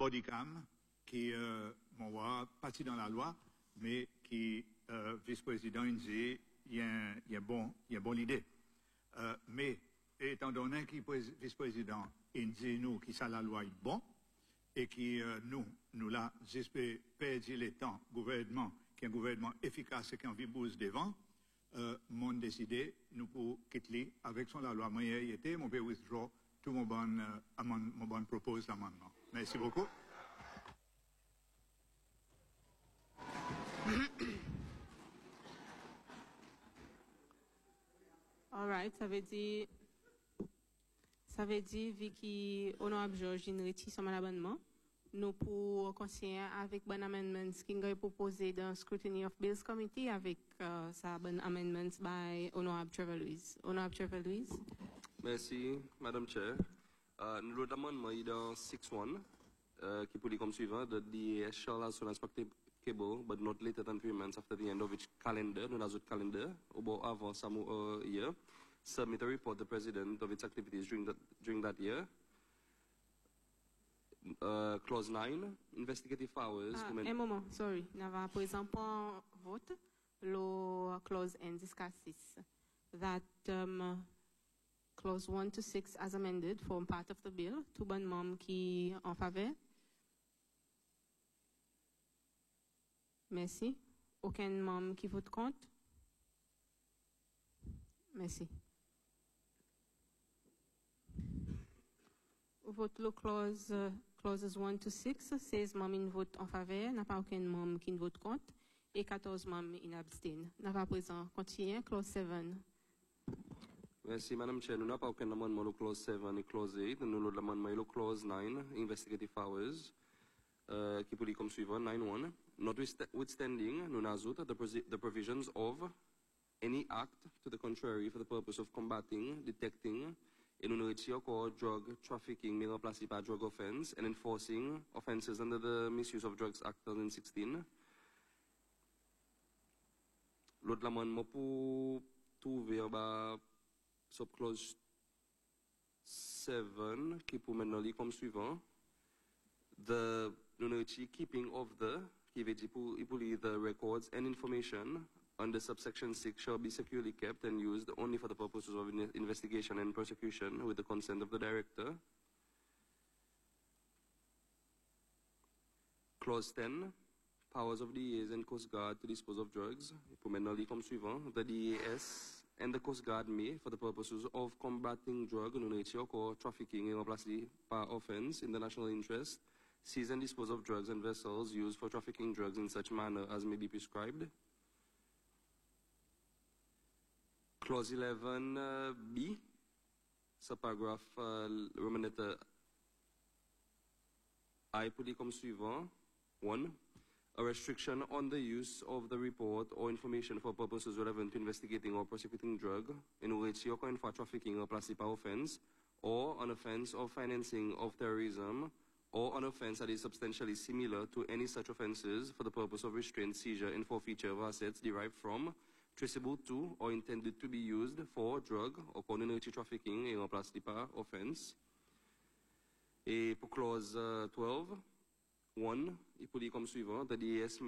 bodycam qui m'envoie parti dans la loi, mais qui vice-président il dit il y a une bonne idée. Mais étant donné que vice-président il dit nous qui ça la loi est bon et qui nous là j'espère perdre le temps gouvernement qui est un gouvernement efficace et qui en vibouze devant m'ont décidé nous pour quitter avec son la loi moyen était mon peut withdraw tout mon bon propose l'amendement. Merci beaucoup. All right, ça veut dire, Vicky, honorable Georges, il retire son amendement. Nous pour continuer avec bon amendments qui est proposé dans Scrutiny of Bills Committee avec sa bon amendments by honorable Trevor Louise. Honorable Trevor Louise. Merci, Madam Chair. Nous l'amendement est dans 6.1 qui peut dire comme suivant: the DAS shall as soon as practicable, but not later than 3 months after the end of each calendar, known as a calendar, or avant some year, submit a report to the President of its activities during that year. Clause 9, investigative powers. Un moment, sorry. Nous avons présent pour vote la clause N discusses that clause 1 to 6 as amended form part of the bill. Tout bon membre qui en faveur? Merci. Aucun membre qui vote contre? Merci. Vote le clauses 1 to 6, 16 membres votent en faveur, n'a pas aucun membre qui vote contre, et 14 membres qui abstiennent. N'a pas présent. Continuez, clause 7. Merci, Madam Chair. Nous n'avons pas aucun amendement au clause 7 et clause 8. Nous avons l'amendement au clause 9, investigative powers, qui peut dire comme suivant: 9.1. Notwithstanding, nous avons the provisions of any act to the contrary for the purpose of combating, detecting, et nous retire encore drug trafficking mis en place par drug offense and enforcing offenses under the Misuse of Drugs Act 2016. L'autre amendement pour trouver sub clause 7 qui peut maintenant lire comme suivant: the nous retire keeping of the qui veut dire pour the records and information under subsection 6 shall be securely kept and used only for the purposes of investigation and prosecution with the consent of the director. Clause 10, powers of the DEAs and Coast Guard to dispose of drugs. Pour maintenant lire comme suivant: the DEAS and the Coast Guard may, for the purposes of combating drug, non-nature or trafficking in obviously par offense in the national interest, seize and dispose of drugs and vessels used for trafficking drugs in such manner as may be prescribed. Clause 11B, subparagraph Roman letter I put it comme suivant: 1. A restriction on the use of the report or information for purposes relevant to investigating or prosecuting drug in which you are for trafficking or placed par offense, or an offense of financing of terrorism, or an offense that is substantially similar to any such offenses for the purpose of restraint, seizure, and forfeiture of assets derived from, traceable to, or intended to be used for drug or community trafficking et remplacé par offense. Et pour clause 12, 1, il peut dire comme suivant: the DAS